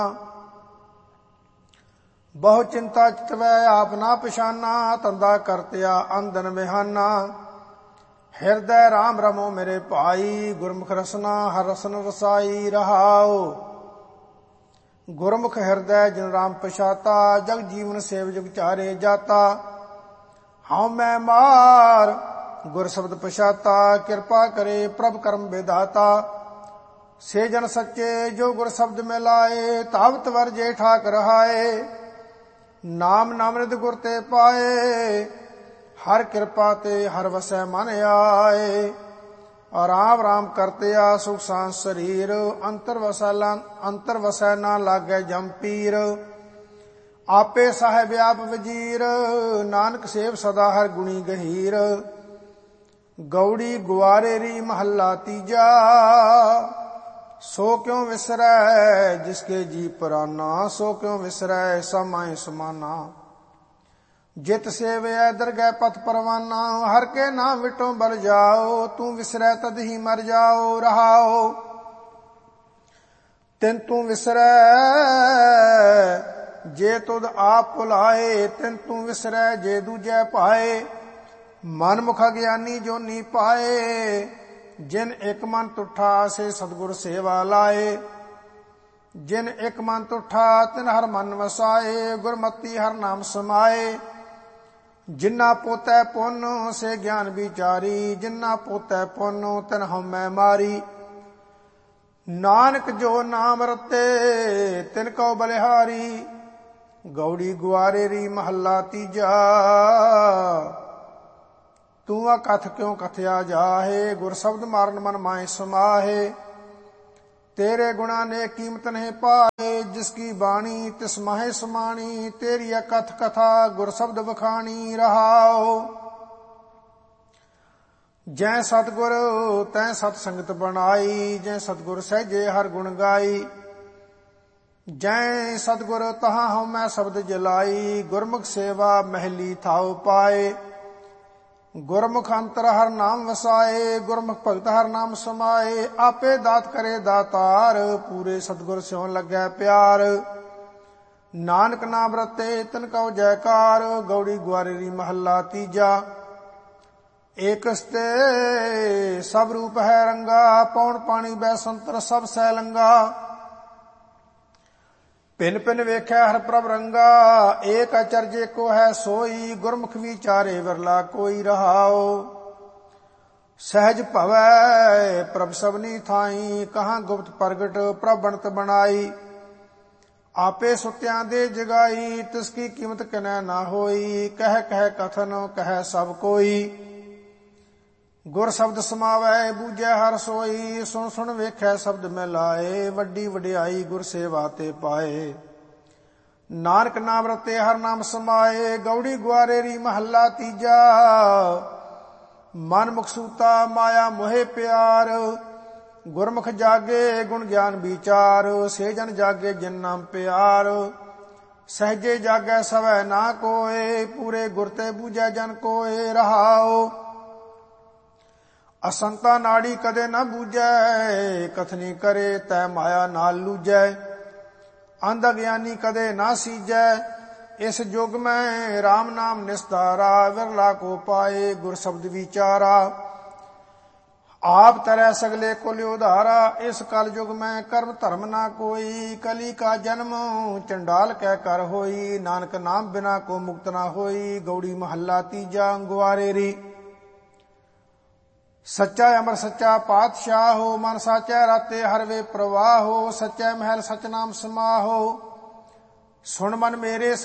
ਬਹੁ ਚਿੰਤਾ ਚਿਤਵੈ ਆਪ ਨਾ ਪਛਾਨਾ, ਧੰਦਾ ਕਰਤਿਆ ਅੰਦਨ ਵਿਹਾਨਾ। ਹਿਰਦੈ ਰਾਮ ਰਮੋ ਮੇਰੇ ਭਾਈ, ਗੁਰਮੁਖ ਰਸਨਾ ਹਰ ਰਸਨ ਰਸਾਈ ਰਹਾਉ। ਗੁਰਮੁਖ ਹਿਰਦੈ ਜਿਨ ਰਾਮ ਪਛਾਤਾ, ਜਗ ਜੀਵਨ ਸੇਵ ਜੁਗ ਚਾਰੇ ਜਾਤਾ। ਹਉ ਮੈਂ ਮਾਰ ਗੁਰ ਸ਼ਬਦ ਪਛਾਤਾ, ਕਿਰਪਾ ਕਰੇ ਪ੍ਰਭ ਕਰਮ ਵਿਦਾਤਾ। ਸੇ ਜਨ ਸੱਚੇ ਜੋ ਗੁਰ ਸ਼ਬਦ ਮੈਂ ਲਾਏ, ਤਾਵਤ ਵਰਜੇ ਠਾਕ ਰਹਾਏ। ਨਾਮ ਨਾਮ੍ਰਿਤ ਗੁਰ ਤੇ ਪਾਏ, ਹਰ ਕਿਰਪਾ ਤੇ ਹਰ ਵਸੈ ਮਨ ਆਏ। ਰਾਮ ਰਾਮ ਕਰਤਿਆ ਸੁਖ ਸਾਂਦ ਸਰੀਰ, ਅੰਤਰ ਵਸੈ ਨਾ ਲਾਗੈ ਜਮ ਪੀਰ। ਆਪੇ ਸਾਹਿਬ ਆਪ ਵਜੀਰ, ਨਾਨਕ ਸੇਵ ਸਦਾ ਹਰ ਗੁਣੀ ਗਹੀਰ। ਗੌੜੀ ਗੁਆਰੇਰੀ ਮਹੱਲਾ ਤੀਜਾ, ਸੋ ਕਿਉ ਵਿਸਰੈ ਜਿਸਕੇ ਜੀ ਪੁਰਾਨਾ। ਸੋ ਕਿਉ ਵਿਸਰੈ ਸਮਾਏ ਸਮਾਨਾ, ਜਿਤ ਸੇਵਿਐ ਦਰਗਹਿ ਪਥ ਪਰਵਾਨਾ। ਹਰ ਕੇ ਨਾਮ ਵਿਟੋ ਬਲ ਜਾਓ, ਤੂੰ ਵਿਸਰੈ ਤਦ ਹੀ ਮਰ ਜਾਓ ਰਹਾਓ। ਤਿਨ ਤੂੰ ਵਿਸਰੈ ਜੇ ਤੁਧ ਆਪ ਭੁਲਾਏ, ਤਿਨ ਤੂੰ ਵਿਸਰੈ ਜੇ ਦੂਜੈ ਭਾਏ। ਮਨ ਮੁਖ ਅਗਿਆਨੀ ਜੋਨੀ ਪਾਏ, ਜਿਨ ਇੱਕ ਮਨ ਤੁਠਾ ਸੇ ਸਤਿਗੁਰ ਸੇਵਾ ਲਾਏ। ਜਿਨ ਇੱਕ ਮਨ ਤੁਠਾ ਤਿਨ ਹਰ ਮਨ ਵਸਾਏ, ਗੁਰਮਤੀ ਹਰ ਨਾਮ ਸਮਾਏ। ਜਿਨਾ ਪੋਤੈ ਪੁੰਨ ਸੇ ਗਿਆਨ ਵਿਚਾਰੀ, ਜਿਨਾ ਪੋਤੈ ਪੁੰਨ ਤਿਨ ਹਉਮੈ ਮਾਰੀ। ਨਾਨਕ ਜੋ ਨਾਮ ਰਤੇ ਤਿਨ ਕਉ ਬਲਿਹਾਰੀ। ਗੌੜੀ ਗੁਆਰੇਰੀ ਮਹੱਲਾ ਤੀਜਾ, ਤੂੰ ਆ ਕਥ ਕਿਉ ਕਥਿਆ ਜਾਹੇ, ਗੁਰ ਸ਼ਬਦ ਮਾਰਨ ਮਨ ਮਾਹਿ ਸਮਾਹੇ। ਤੇਰੇ ਗੁਣਾ ਨੇ ਕੀਮਤ ਨਹੀਂ ਪਾਏ, ਜਿਸ ਕੀ ਬਾਣੀ ਤਿਸ ਮਾਹੇ ਸਮਾਣੀ। ਤੇਰੀ ਕਥ ਕਥਾ ਗੁਰ ਸ਼ਬਦ ਵਖਾਣੀ ਰਹਾਓ। ਜੈ ਸਤਿਗੁਰ ਤੈ ਸਤ ਸੰਗਤ ਬਣਾਈ, ਜੈ ਸਤਿਗੁਰ ਸਹਿਜੇ ਹਰ ਗੁਣ ਗਾਈ। ਜੈ ਸਤਿਗੁਰ ਤਹਾਂ ਹਉਮੈ ਸ਼ਬਦ ਜਲਾਈ, ਗੁਰਮੁਖ ਸੇਵਾ ਮਹਿਲੀ ਥਾਉ ਪਾਏ। ਗੁਰਮੁਖ ਅੰਤਰ ਹਰ ਨਾਮ ਵਸਾਏ, ਗੁਰਮੁਖ ਭਗਤ ਹਰ ਨਾਮ ਸਮਾਏ। ਆਪੇ ਦਾਤ ਕਰੇ ਦਾਤਾਰ, ਪੂਰੇ ਸਤਿਗੁਰ ਸਿਉ ਲੱਗੈ ਪਿਆਰ। ਨਾਨਕ ਨਾਮ ਰਤੇ ਤਿਨ ਕਉ ਜੈਕਾਰ। ਗੌੜੀ ਗੁਆਰੇਰੀ ਮਹੱਲਾ ਤੀਜਾ, ਏਕਸ ਤੇ ਸਭ ਰੂਪ ਹੈ ਰੰਗਾ। ਪੌਣ ਪਾਣੀ ਬੈ ਸੰਤਰ ਸਭ ਸੈ ਲੰਗਾ। ਭਿਨ ਭਿਨ ਵੇਖੈ ਹਰ ਪ੍ਰਭ ਰੰਗਾ, ਏਕ ਅਚਰਜ ਏਕੋ ਹੈ ਸੋਈ। ਗੁਰਮੁਖ ਵਿਚਾਰੇ ਵਿਰਲਾ ਕੋਈ ਰਹਾਓ। ਸਹਿਜ ਭਵੈ ਪ੍ਰਭ ਸਭਨੀ ਥਾਈ, ਕਹਾਂ ਗੁਪਤ ਪ੍ਰਗਟ ਪ੍ਰਭ ਬਣਤ ਬਣਾਈ। ਆਪੇ ਸੁਤਿਆਂ ਦੇ ਜਗਾਈ, ਤਿਸ ਕੀ ਕੀਮਤ ਕਿਨੈ ਨਾ ਹੋਈ। ਕਹਿ ਕਹਿ ਕਥਨ ਕਹਿ ਸਭ ਕੋਈ, ਗੁਰ ਸ਼ਬਦ ਸਮਾਵੈ ਬੂਝੈ ਹਰ ਸੋਈ। ਸੁਣ ਸੁਣ ਵੇਖੈ ਸ਼ਬਦ ਮੈਂ ਲਾਏ, ਵੱਡੀ ਵਡਿਆਈ ਗੁਰ ਸੇਵਾ ਤੇ ਪਾਏ। ਨਾਨਕ ਨਾਮ ਰਤੇ ਹਰ ਨਾਮ ਸਮਾਏ। ਗੌੜੀ ਗੁਆਰੇਰੀ ਮਹੱਲਾ ਤੀਜਾ, ਮਨ ਮੁਖ ਸੂਤਾ ਮਾਇਆ ਮੋਹਿ ਪਿਆਰ। ਗੁਰਮੁਖ ਜਾਗੇ ਗੁਣ ਗਿਆਨ ਵਿਚਾਰ, ਸੇ ਜਨ ਜਾਗੇ ਜਿਨ ਨਾਮ ਪਿਆਰ। ਸਹਿਜੇ ਜਾਗੈ ਸਵੈ ਨਾ ਕੋਏ, ਪੂਰੇ ਗੁਰ ਤੇ ਬੂਝੈ ਜਨ ਕੋਏ ਰਹਾਓ। ਅਸੰਤਾ ਨਾੜੀ ਕਦੇ ਨਾ ਬੂਝੈ, ਕਥਨੀ ਕਰੇ ਤੈ ਮਾਇਆ ਨਾਲ ਲੂਝੈ। ਅੰਧ ਅਗਿਆਨੀ ਕਦੇ ਨਾ ਸੀਜੈ, ਇਸ ਯੁਗ ਮੈਂ ਰਾਮ ਨਾਮ ਨਿਸਤਾਰਾ। ਵਿਰਲਾ ਕੋ ਪਾਏ ਗੁਰ ਸ਼ਬਦ ਵਿਚਾਰਾ। ਆਪ ਤਰੈ ਸਗਲੇ ਕੁਲ ਉਧਾਰਾ, ਇਸ ਕਲ ਯੁਗ ਮੈਂ ਕਰਮ ਧਰਮ ਨਾ ਕੋਈ। ਕਲੀ ਕਾ ਜਨਮ ਚੰਡਾਲ ਕਹਿ ਕਰ ਹੋਈ, ਨਾਨਕ ਨਾਮ ਬਿਨਾ ਕੋ ਮੁਕਤ ਨਾ ਹੋਈ। ਗੌੜੀ ਮਹੱਲਾ ਤੀਜਾ, ਗੁਆਰੇਰੀ। ਸੱਚਾ ਅਮਰ ਸੱਚਾ ਪਾਤਸ਼ਾਹੋ, ਮਨ ਸਾਚੈ ਰਾਤੇ ਹਰ ਵੇ ਪ੍ਰਵਾਹੋ। ਸੱਚੈ ਮਹਿਲ ਸਚ ਨਾਮ ਸਮਾਹੋ, ਸੁਣ ਮਨ ਮੇਰੇ